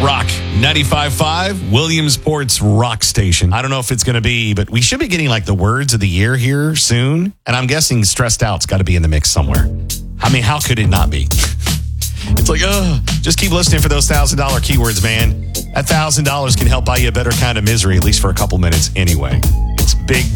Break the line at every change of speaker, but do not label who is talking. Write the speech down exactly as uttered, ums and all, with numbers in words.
Rock ninety-five point five, Williamsport's rock station. I don't know if it's going to be, but we should be getting like the words of the year here soon. And I'm guessing Stressed Out's got to be in the mix somewhere. I mean, how could it not be? It's like, oh, just keep listening for those one thousand dollars keywords, man. That one thousand dollars can help buy you a better kind of misery, at least for a couple minutes anyway. It's big.